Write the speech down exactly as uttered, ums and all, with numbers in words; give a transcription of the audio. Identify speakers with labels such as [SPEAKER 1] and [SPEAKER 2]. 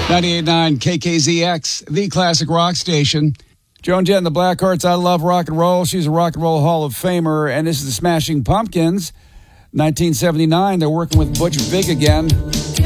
[SPEAKER 1] ninety-eight point nine K K Z X, the classic rock station. Joan Jett and the Blackhearts, I Love Rock and Roll. She's a Rock and Roll Hall of Famer, and this is the Smashing Pumpkins. nineteen seventy-nine, they're working with Butch Vig again.